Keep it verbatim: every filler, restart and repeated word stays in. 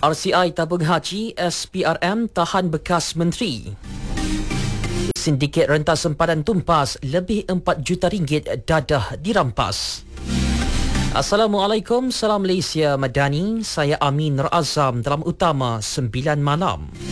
R C I tabung haji, S P R M tahan bekas menteri. Sindiket rentas sempadan tumpas, lebih empat juta ringgit dadah dirampas. Assalamualaikum, salam Malaysia Madani. Saya Amin Razam dalam Utama sembilan malam.